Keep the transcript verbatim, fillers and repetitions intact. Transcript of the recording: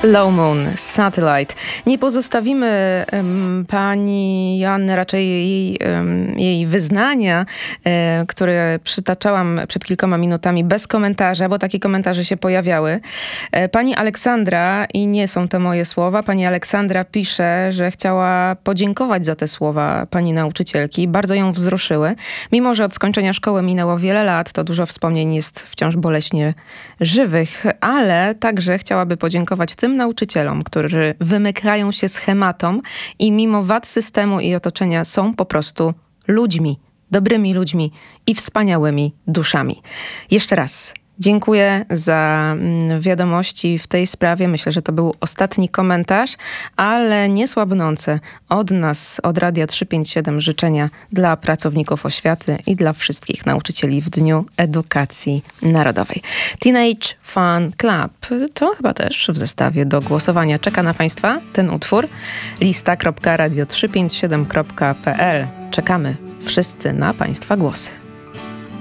Low Moon, Satellite. Nie pozostawimy um, pani Joanny, raczej jej, um, jej wyznania, e, które przytaczałam przed kilkoma minutami, bez komentarza, bo takie komentarze się pojawiały. E, pani Aleksandra, i nie są to moje słowa, pani Aleksandra pisze, że chciała podziękować za te słowa pani nauczycielki. Bardzo ją wzruszyły. Mimo że od skończenia szkoły minęło wiele lat, to dużo wspomnień jest wciąż boleśnie żywych, ale także chciałaby podziękować tym nauczycielom, którzy wymykają się schematom i mimo wad systemu i otoczenia są po prostu ludźmi, dobrymi ludźmi i wspaniałymi duszami. Jeszcze raz dziękuję za wiadomości w tej sprawie. Myślę, że to był ostatni komentarz, ale niesłabnące od nas, od Radia trzysta pięćdziesiąt siedem życzenia dla pracowników oświaty i dla wszystkich nauczycieli w Dniu Edukacji Narodowej. Teenage Fan Club to chyba też w zestawie do głosowania. Czeka na Państwa ten utwór. lista kropka radio trzysta pięćdziesiąt siedem kropka p l. Czekamy wszyscy na Państwa głosy.